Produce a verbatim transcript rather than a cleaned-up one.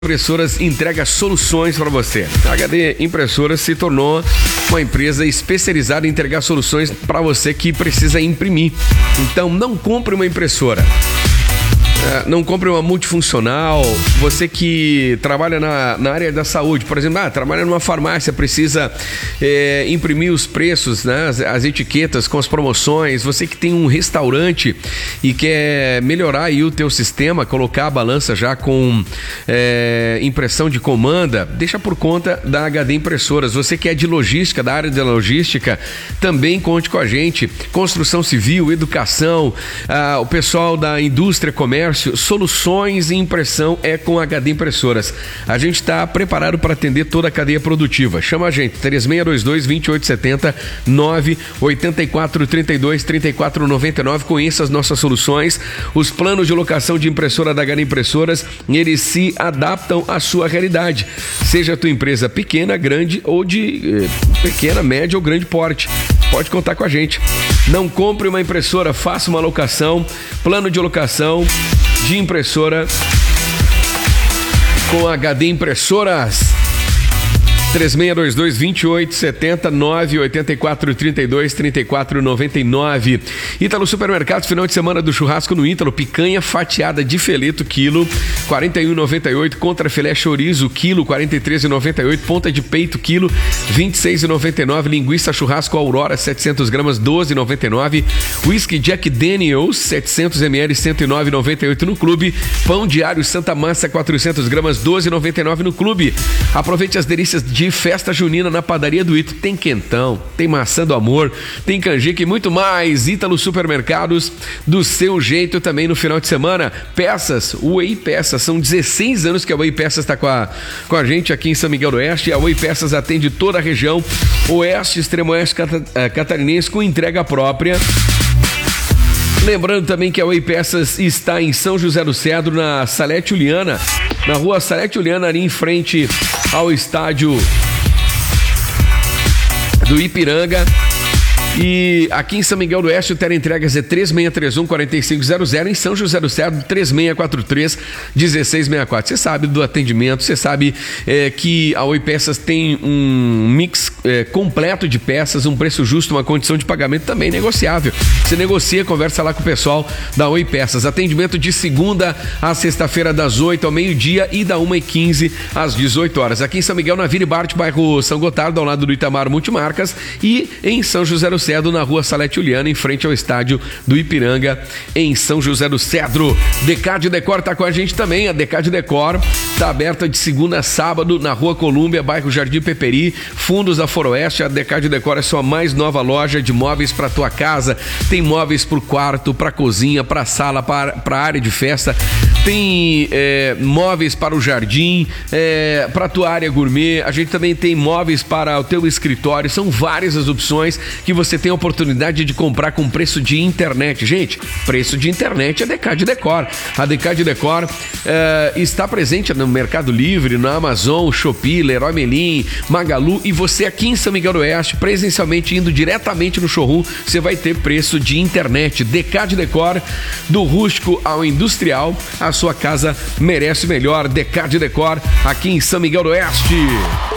Impressoras entrega soluções para você. A H D Impressoras se tornou uma empresa especializada em entregar soluções para você que precisa imprimir. Então não compre uma impressora. É, não compre uma multifuncional. Você que trabalha na, na área da saúde, por exemplo, ah, trabalha numa farmácia, precisa é, imprimir os preços, né, as, as etiquetas com as promoções. Você que tem um restaurante e quer melhorar aí o teu sistema, colocar a balança já com é, impressão de comanda, deixa por conta da H D Impressoras. Você que é de logística, da área de logística, também conte com a gente. Construção civil, educação, ah, o pessoal da indústria, comércio, soluções em impressão é com a H D Impressoras. A gente está preparado para atender toda a cadeia produtiva. Chama a gente, três seis dois dois, dois oito sete zero, nove oito quatro, três dois, três quatro nove nove. Conheça as nossas soluções. Os planos de locação de impressora da H D Impressoras, eles se adaptam à sua realidade. Seja a tua empresa pequena, grande ou de eh, pequena, média ou grande porte. Pode contar com a gente. Não compre uma impressora, faça uma locação, plano de locação de impressora com H D Impressoras. três seis dois dois, dois oito sete zero, nove oito quatro, três dois, três quatro nove nove. Ítalo Supermercados, final de semana do churrasco no Ítalo. Picanha fatiada de fileto, quilo, quarenta e um reais e noventa e oito. Contra filé chorizo, quilo, quarenta e três reais e noventa e oito. Ponta de peito, quilo, vinte e seis reais e noventa e nove. Linguiça churrasco Aurora, setecentos gramas, doze reais e noventa e nove. Whisky Jack Daniels, setecentos mililitros, cento e nove reais e noventa e oito no clube. Pão diário Santa Massa, quatrocentas gramas, doze reais e noventa e nove no clube. Aproveite as delícias de de festa junina na padaria do Ítalo. Tem quentão, tem maçã do amor, tem canjica e muito mais. Ítalo Supermercados, do seu jeito também no final de semana. Peças, Way Peças, são dezesseis anos que a Way Peças está com a, com a gente aqui em São Miguel do Oeste. A Way Peças atende toda a região Oeste, Extremo Oeste Catarinense com entrega própria. Lembrando também que a Way Peças está em São José do Cedro, na Salete Uliana, na rua Salete Uliana, ali em frente ao estádio do Ipiranga. E aqui em São Miguel do Oeste o teleentregas é três seis três um, quatro cinco zero zero. Em São José do Cedro, três seis quatro três, um seis seis quatro. Você sabe do atendimento, você sabe é, que a Oi Peças tem um mix é, completo de peças, um preço justo, uma condição de pagamento também negociável. Você negocia, conversa lá com o pessoal da Oi Peças. Atendimento de segunda a sexta-feira, das oito ao meio-dia e da uma e quinze às dezoito horas. Aqui em São Miguel, na Vila Bart, bairro São Gotardo, ao lado do Itamar Multimarcas, e em São José do Cedro, na rua Salete Uliana, em frente ao estádio do Ipiranga, em São José do Cedro. Decade Decor está com a gente também. A Decade Decor está aberta de segunda a sábado na rua Colúmbia, bairro Jardim Peperi, fundos da Foroeste. A Decade Decor é sua mais nova loja de móveis para tua casa. Tem móveis para o quarto, para a cozinha, para a sala, para a área de festa. Tem é, móveis para o jardim, é, para a tua área gourmet. A gente também tem móveis para o teu escritório. São várias as opções que você tem a oportunidade de comprar com preço de internet. Gente, preço de internet é Decade Decor. A Decade Decor é, está presente no Mercado Livre, na Amazon, Shopee, Leroy Merlin, Magalu, e você aqui em São Miguel do Oeste, presencialmente indo diretamente no showroom, você vai ter preço de internet. Decade Decor, do rústico ao industrial, a sua casa merece melhor. Decade Decor, aqui em São Miguel do Oeste.